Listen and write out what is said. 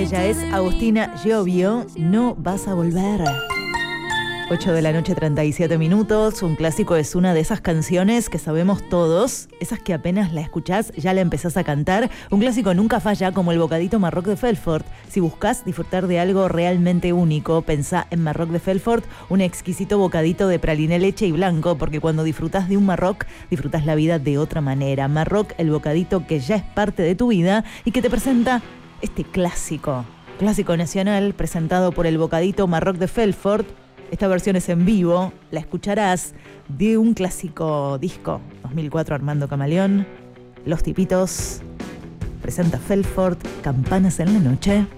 Ella es Agustina Giovio, No vas a volver. 8 de la noche, 37 minutos. Un clásico es una de esas canciones que sabemos todos, esas que apenas la escuchás ya la empezás a cantar. Un clásico nunca falla, como el bocadito Marroc de Felfort. Si buscas disfrutar de algo realmente único, pensá en Marroc de Felfort, un exquisito bocadito de praliné, leche y blanco, porque cuando disfrutás de un Marroc, disfrutás la vida de otra manera. Marroc, el bocadito que ya es parte de tu vida y que te presenta este clásico nacional presentado por el bocadito Marroc de Felfort. Esta versión es en vivo, la escucharás de un clásico disco, 2004, Armando Camaleón, Los Tipitos, presenta Felfort, Campanas en la Noche.